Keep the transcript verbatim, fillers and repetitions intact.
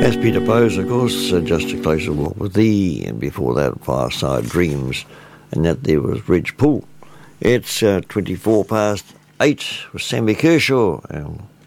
That's Peter Bowes, of course, uh, Just a Closer Walk with Thee, and before that, Fireside Dreams, and that there was Ridge Pool. It's uh, twenty-four past eight with Sammy Kershaw, and